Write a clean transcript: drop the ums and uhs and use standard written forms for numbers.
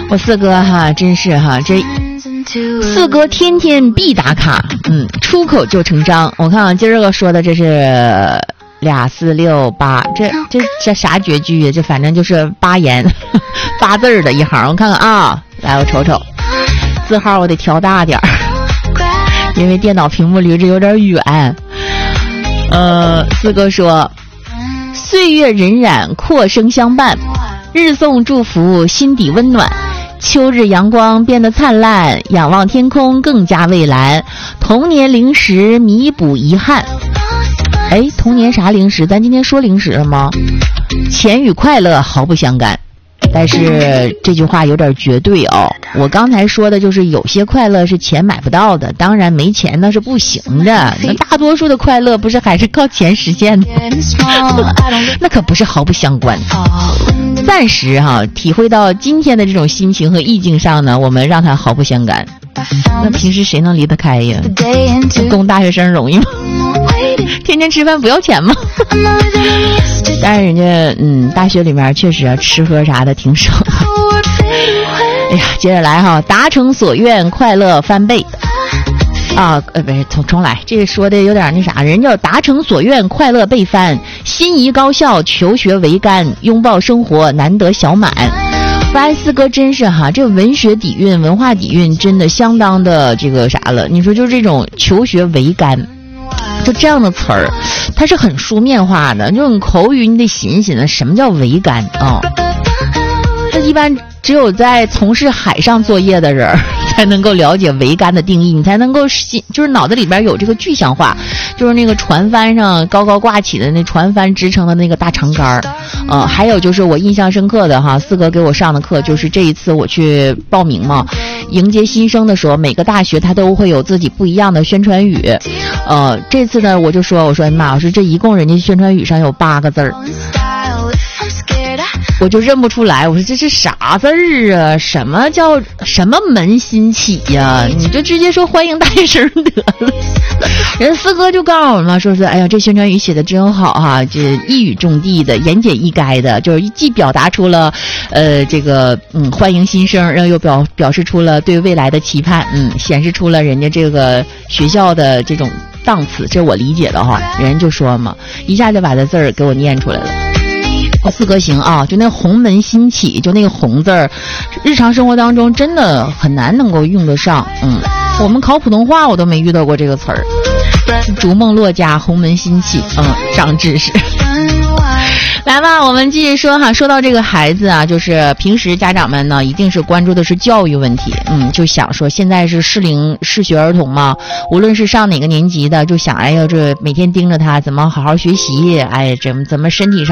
我四哥哈，真是哈，这四哥天天必打卡，出口就成章。我看今儿个说的这是2468，这啥绝句啊？这反正就是8言8字的一行。我看看啊，来我瞅瞅，字号我得调大点儿，因为电脑屏幕离着有点远。四哥说，岁月荏苒，阔生相伴，日送祝福，心底温暖。秋日阳光变得灿烂，仰望天空更加蔚蓝。童年零食弥补遗憾。童年啥零食？咱今天说零食了吗？钱与快乐毫不相干。但是这句话有点绝对哦，我刚才说的就是有些快乐是钱买不到的，当然没钱那是不行的，那大多数的快乐不是还是靠钱实现的那可不是毫不相关。暂时体会到今天的这种心情和意境上呢，我们让它毫不相干。那平时谁能离得开呀？供大学生容易吗？天天吃饭不要钱吗？但是人家大学里面确实吃喝啥的挺省。哎呀，接着来达成所愿，快乐翻倍不是重来，这说的有点那啥，人叫达成所愿，快乐倍翻，心仪高校，求学为干，拥抱生活，难得小满。发现四哥真是这文学底蕴、文化底蕴真的相当的这个啥了。你说就这种求学为干，就这样的词儿，它是很书面化的，这种口语你得寻思什么叫为干啊？这一般只有在从事海上作业的人才能够了解桅杆的定义，你才能够就是脑子里边有这个具象化，就是那个船帆上高高挂起的那船帆支撑的那个大长杆还有就是我印象深刻的四哥给我上的课，就是这一次我去报名嘛，迎接新生的时候，每个大学它都会有自己不一样的宣传语。这次呢我说妈，我说这一共人家宣传语上有8个字儿。我就认不出来，我说这是啥字儿啊？什么叫什么门兴起呀？你就直接说欢迎大学生得了。人四哥就告诉我们说是，哎呀，这宣传语写的真好这一语中的的，言简意赅的，就是既表达出了这个欢迎新生，然后又表示出了对未来的期盼，显示出了人家这个学校的这种档次，这是我理解的人就说嘛，一下就把这字儿给我念出来了。四哥行就那鸿门兴起，就那个鸿字儿，日常生活当中真的很难能够用得上。我们考普通话我都没遇到过这个词儿。逐梦落家，鸿门兴起，长知识。来吧，我们继续说说到这个孩子就是平时家长们呢一定是关注的是教育问题，就想说现在是适学儿童嘛，无论是上哪个年级的，就想这每天盯着他怎么好好学习，怎么身体上